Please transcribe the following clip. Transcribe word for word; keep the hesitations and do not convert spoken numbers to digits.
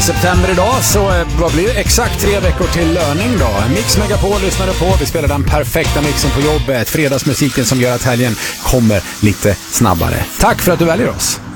september idag, så vad blir det? Exakt tre veckor till löning då. Mix Megapol lyssnade på. Vi spelar den perfekta mixen på jobbet. Fredagsmusiken som gör att helgen kommer lite snabbare. Tack för att du väljer oss.